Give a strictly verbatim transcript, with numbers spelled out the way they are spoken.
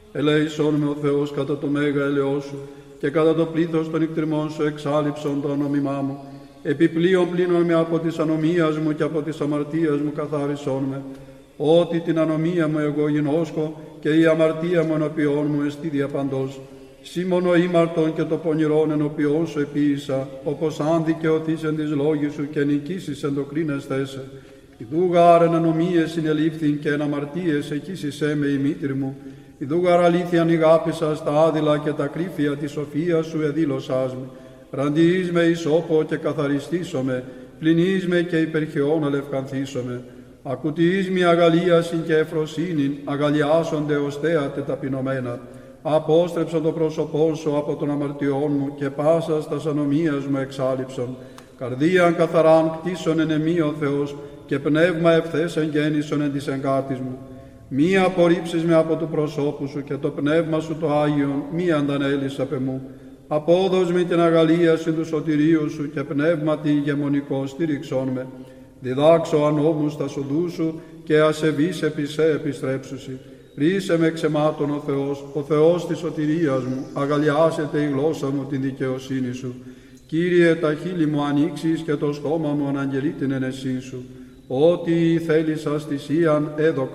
Ελέησόν με ο Θεός κατά το μέγα ελαιό σου και κατά το πλήθος των εκτριμών σου εξάλληψον το ανομιμά μου. Επιπλέον πλύνον με από της ανομίας μου και από της αμαρτίας μου καθάρισόν με. Ότι την ανομία μου εγώ γινώσκω και η αμαρτία μου ενωπιών μου εστί διαπαντός. Σήμωνο ήμαρτον και το πονηρόν ενωπιών σου επίησα, όπως αν δικαιωθείς εν της λόγης σου και νικήσεις εν το κρίνεσθέσαι. Ιδού γάρ εν ανομίες συνελήφθην και εν αμαρτίες εκείσισέ με η μήτρη μου. Ιδού γάρ αλήθειαν ηγάπησα στα άδειλα και τα κρύφια της σοφίας σου εδήλωσάς με. Ραντιείς με ισόπο και καθαριστήσομαι, πλυνείς με και υπερχαιών αλευκανθήσομαι. Ακουτιείς με αγαλίασιν και εφροσύνην, αγαλιάσονται ως θέατε ταπεινωμένα. Απόστρεψον το πρόσωπό σου από των αμαρτιών μου και πάσα στας ανομίας μου εξάλληψον. Καρδίαν καθαράν κτίσον εν εμεί ο Θεός και πνεύμα ευθές εγγέννησον εν της εγκάρτης μου. Μη απορρίψεις με από του προσώπου σου και το πνεύμα σου το Άγιον μη αντανέλεις απ' εμού. Απόδος με την αγαλίαση του σωτηρίου σου και πνεύματι ηγεμονικό στήριξόν με. Διδάξω ανώμους τα σοδού σου και ασεβείς επί σε επιστρέψουσι. Ρίσε με ξεμάτων ο Θεός, ο Θεός της σωτηρίας μου, αγαλιάσετε η γλώσσα μου την δικαιοσύνη σου. Κύριε, τα χείλη μου ανοίξεις και το στόμα μου αναγγελεί την ενεσή σου. Ό,τι θέλεις αστησίαν έδωκα.